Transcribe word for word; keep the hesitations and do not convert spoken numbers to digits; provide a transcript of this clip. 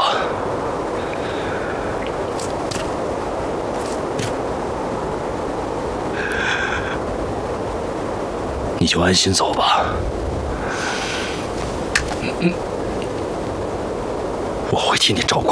你就安心走吧。嗯嗯，我会替你照顾。